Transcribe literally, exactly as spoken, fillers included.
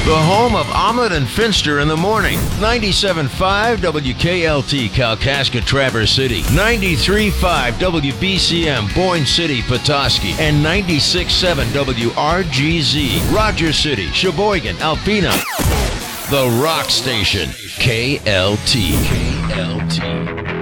The home of Omelet and Finster in the morning. ninety-seven point five W K L T, Kalkaska, Traverse City. ninety-three point five W B C M, Boyne City, Petoskey. And ninety-six point seven W R G Z, Rogers City, Sheboygan, Alpena. The Rock Station, K L T. K L T.